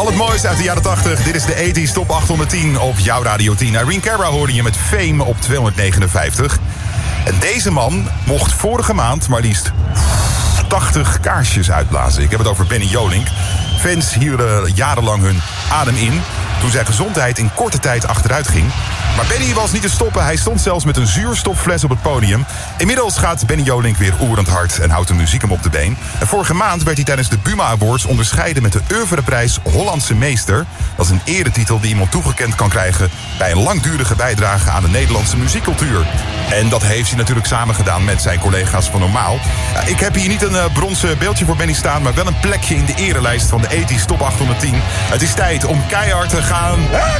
Al het mooiste uit de jaren 80. Dit is de 80s Top 810 op jouw Radio 10. Irene Cara hoorde je met Fame op 259. En deze man mocht vorige maand maar liefst 80 kaarsjes uitblazen. Ik heb het over Benny Jolink. Fans hielden jarenlang hun adem in toen zijn gezondheid in korte tijd achteruit ging. Maar Benny was niet te stoppen. Hij stond zelfs met een zuurstoffles op het podium. Inmiddels gaat Benny Jolink weer oerend hard en houdt de muziek hem op de been. En vorige maand werd hij tijdens de Buma Awards onderscheiden met de Oeuvreprijs Hollandse Meester. Dat is een eretitel die iemand toegekend kan krijgen bij een langdurige bijdrage aan de Nederlandse muziekcultuur. En dat heeft hij natuurlijk samen gedaan met zijn collega's van Normaal. Ik heb hier niet een bronzen beeldje voor Benny staan, maar wel een plekje in de erelijst van de 80s Top 810. Het is tijd om keihard te gaan.